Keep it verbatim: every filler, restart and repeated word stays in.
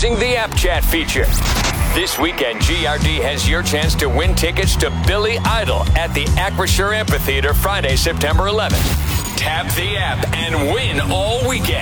using the App Chat feature. This weekend, G R D has your chance to win tickets to Billy Idol at the Acrisure Amphitheater Friday, September eleventh. Tap the app and win all weekend.